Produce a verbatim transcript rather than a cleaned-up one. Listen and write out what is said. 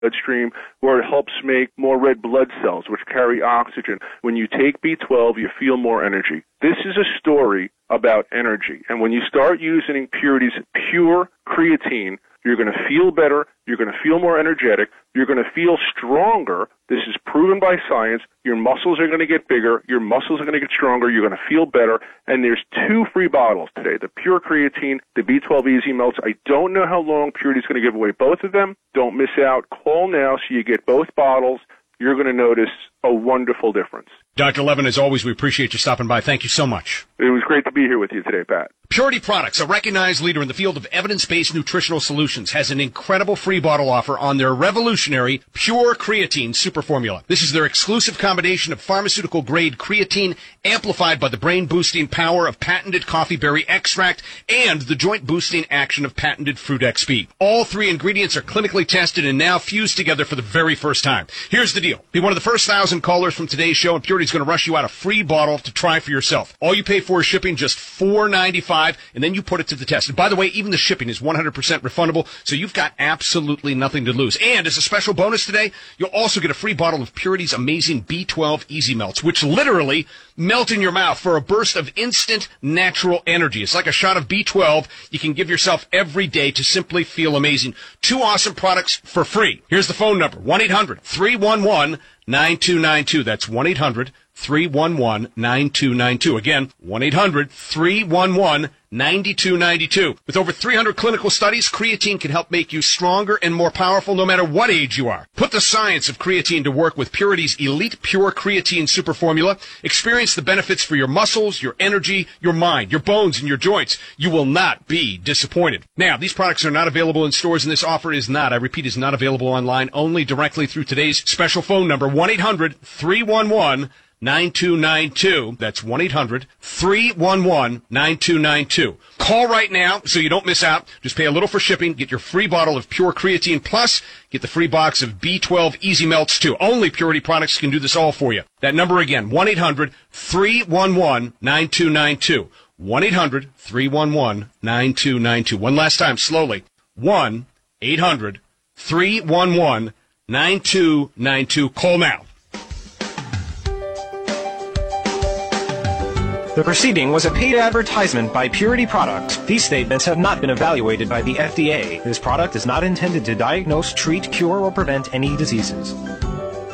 bloodstream, where it helps make more red blood cells, which carry oxygen. When you take B twelve, you feel more energy. This is a story about energy. And when you start using Purity's pure creatine, you're going to feel better, you're going to feel more energetic, you're going to feel stronger. This is proven by science. Your muscles are going to get bigger, your muscles are going to get stronger, you're going to feel better. And there's two free bottles today, the pure creatine, the B twelve Easy Melts. I don't know how long Purity's going to give away both of them. Don't miss out. Call now so you get both bottles. You're going to notice a wonderful difference. Doctor Levin, as always, we appreciate you stopping by. Thank you so much. It was great to be here with you today, Pat. Purity Products, a recognized leader in the field of evidence-based nutritional solutions, has an incredible free bottle offer on their revolutionary Pure Creatine Super Formula. This is their exclusive combination of pharmaceutical-grade creatine amplified by the brain-boosting power of patented coffee berry extract and the joint-boosting action of patented Fruit X P. All three ingredients are clinically tested and now fused together for the very first time. Here's the deal. Be one of the first thousand callers from today's show, and Purity's going to rush you out a free bottle to try for yourself. All you pay for is shipping, just four ninety-five, and then you put it to the test. And by the way, even the shipping is one hundred percent refundable, so you've got absolutely nothing to lose. And as a special bonus today, you'll also get a free bottle of Purity's amazing B twelve Easy Melts, which literally melt in your mouth for a burst of instant natural energy. It's like a shot of B twelve you can give yourself every day to simply feel amazing. Two awesome products for free. Here's the phone number, one eight hundred three one one nine two nine two. That's one eight hundred three one one nine two nine two. Again, one eight hundred three one one nine two nine two. With over three hundred clinical studies, creatine can help make you stronger and more powerful no matter what age you are. Put the science of creatine to work with Purity's Elite Pure Creatine Super Formula. Experience the benefits for your muscles, your energy, your mind, your bones, and your joints. You will not be disappointed. Now, these products are not available in stores, and this offer is not, I repeat, is not available online, only directly through today's special phone number, one eight hundred three one one nine two nine two. That's one eight hundred three one one nine two nine two. Call right now so you don't miss out. Just pay a little for shipping. Get your free bottle of Pure Creatine Plus. Get the free box of B twelve Easy Melts too. Only Purity products can do this all for you. That number again, one eight hundred three one one nine two nine two. one eight hundred three one one nine two nine two. One last time, slowly. one eight hundred three one one nine two nine two. Call now. The proceeding was a paid advertisement by Purity Products. These statements have not been evaluated by the F D A. This product is not intended to diagnose, treat, cure, or prevent any diseases.